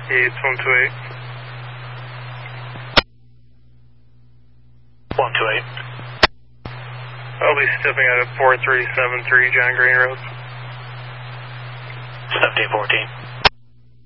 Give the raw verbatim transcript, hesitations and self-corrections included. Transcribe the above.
It's one two eight. one two eight. I'll be stepping out at four three seven three John Green Road. seventeen fourteen.